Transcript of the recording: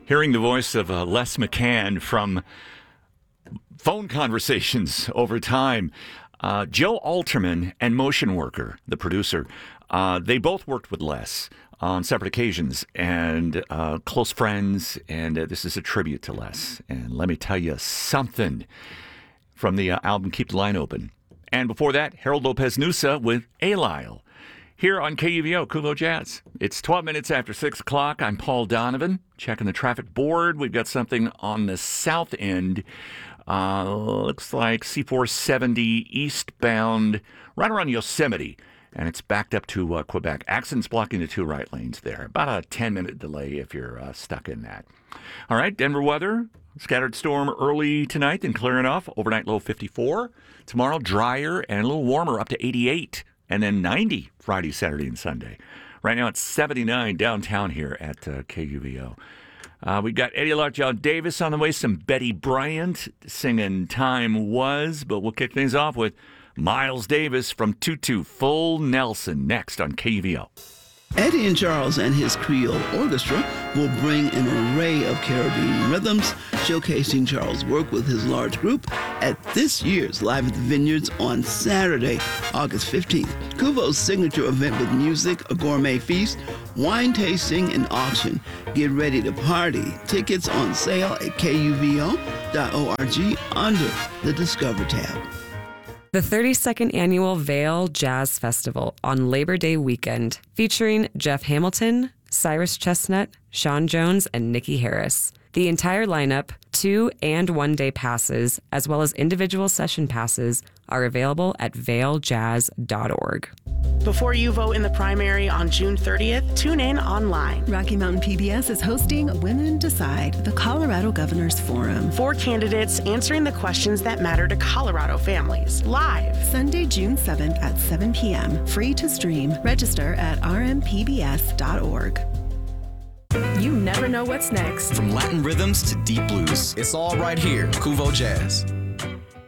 Hearing the voice of Les McCann from phone conversations over time. Joe Alterman and Motion Worker, the producer, they both worked with Les on separate occasions and close friends, and this is a tribute to Les. And let me tell you something from the album Keep the Line Open. And before that, Harold Lopez Nusa with A Lyle. Here on KUVO, Kuvo Jazz. It's 12 minutes after 6 o'clock. I'm Paul Donovan, checking the traffic board. We've got something on the south end. Looks like C470 eastbound right around Yosemite, and it's backed up to Quebec. Accidents blocking the two right lanes there. About a 10-minute delay if you're stuck in that. All right, Denver weather. Scattered storm early tonight, then clearing off. Overnight low 54. Tomorrow, drier and a little warmer, up to 88. And then 90 Friday, Saturday, and Sunday. Right now it's 79 downtown here at KUVO. We've got Eddie Lockjaw Davis on the way, some Betty Bryant singing Time Was, but we'll kick things off with Miles Davis from Tutu Full Nelson next on KUVO. Eddie and Charles and his Creole Orchestra will bring an array of Caribbean rhythms, showcasing Charles' work with his large group at this year's Live at the Vineyards on Saturday, August 15th. Kuvo's signature event with music, a gourmet feast, wine tasting, and auction. Get ready to party. Tickets on sale at kuvo.org under the Discover tab. The 32nd Annual Vail Jazz Festival on Labor Day weekend, featuring Jeff Hamilton, Cyrus Chestnut, Sean Jones, and Nikki Harris. The entire lineup, 2- and 1-day passes, as well as individual session passes, are available at vailjazz.org. Before you vote in the primary on June 30th, tune in online. Rocky Mountain PBS is hosting Women Decide, the Colorado Governors Forum. 4 candidates answering the questions that matter to Colorado families, live. Sunday, June 7th at 7 p.m. Free to stream. Register at rmpbs.org. You never know what's next. From Latin rhythms to deep blues, it's all right here, Kuvo Jazz.